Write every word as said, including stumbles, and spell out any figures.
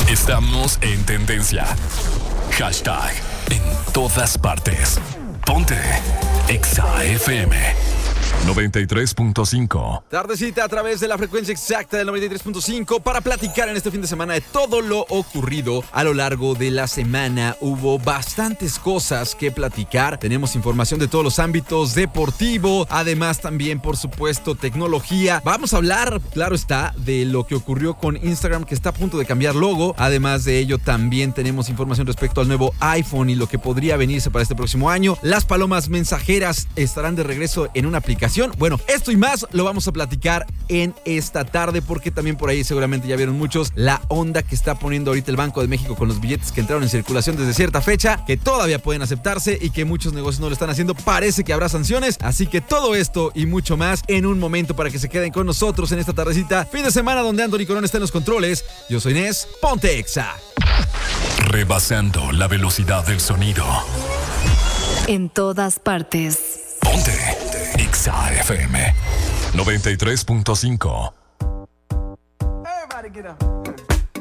Estamos en tendencia. Hashtag en todas partes. Ponte Exa F M noventa y tres punto cinco. Tardecita a través de la frecuencia exacta del noventa y tres punto cinco para platicar en este fin de semana de todo lo ocurrido a lo largo de la semana. Hubo bastantes cosas que platicar. Tenemos información de todos los ámbitos: deportivo, además también, por supuesto, tecnología. Vamos a hablar, claro está, de lo que ocurrió con Instagram, que está a punto de cambiar logo. Además de ello, también tenemos información respecto al nuevo iPhone y lo que podría venirse para este próximo año. Las palomas mensajeras estarán de regreso en una aplicación. Bueno, esto y más lo vamos a platicar en esta tarde, porque también por ahí seguramente ya vieron muchos la onda que está poniendo ahorita el Banco de México con los billetes que entraron en circulación desde cierta fecha, que todavía pueden aceptarse y que muchos negocios no lo están haciendo. Parece que habrá sanciones, así que todo esto y mucho más en un momento para que se queden con nosotros en esta tardecita, fin de semana donde Anthony Corón está en los controles. Yo soy Nes, ponte Exa. Rebasando la velocidad del sonido. En todas partes. Ponte Exa F M noventa y tres punto cinco. Everybody get up.